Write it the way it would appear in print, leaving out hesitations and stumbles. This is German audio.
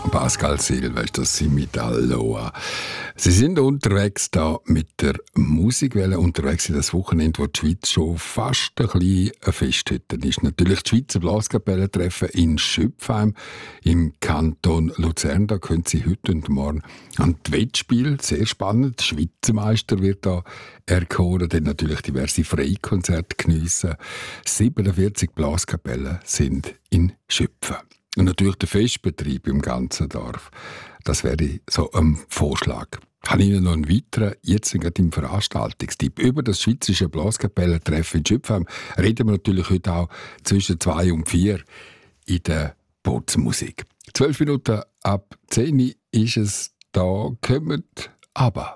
Pascal Silvester, Sie mit Aloha. Sie sind unterwegs da mit der Musikwelle unterwegs in das Wochenende, wo die Schweiz schon fast ein bisschen Festhütte ist. Natürlich die Schweizer Blaskapellentreffen in Schöpfheim im Kanton Luzern. Da können Sie heute und morgen an die Wettspiele, sehr spannend. Der Schweizer Meister wird da erkoren, dann natürlich diverse Freikonzerte geniessen. 47 Blaskapellen sind in Schöpfen. Und natürlich der Festbetrieb im ganzen Dorf. Das wäre so ein Vorschlag. Ich habe Ihnen noch einen weiteren, jetzt gerade im Veranstaltungstipp. Über das Schweizerische Blaskapellentreffen in Schöpfheim reden wir natürlich heute auch zwischen 2 und 4 in der Bootsmusik. 12 Minuten ab 10 ist es, da kommt aber.